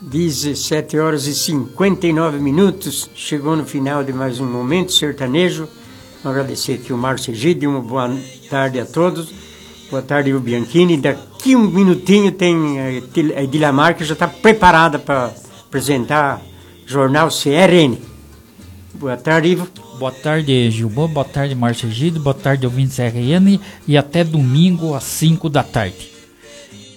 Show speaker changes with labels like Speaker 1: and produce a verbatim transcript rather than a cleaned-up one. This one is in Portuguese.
Speaker 1: dezessete horas e cinquenta e nove minutos. Chegou no final de mais um Momento Sertanejo. Agradecer aqui o Márcio Egídio. Uma boa tarde a todos. Boa tarde, o Bianchini. Daqui um minutinho tem a Edilamar, que já está preparada para apresentar o Jornal C R N. Boa tarde, Ivo.
Speaker 2: Boa tarde, Gilbão. Boa tarde, Márcio Egídio. Boa tarde, ouvintes C R N. E até domingo às cinco da tarde.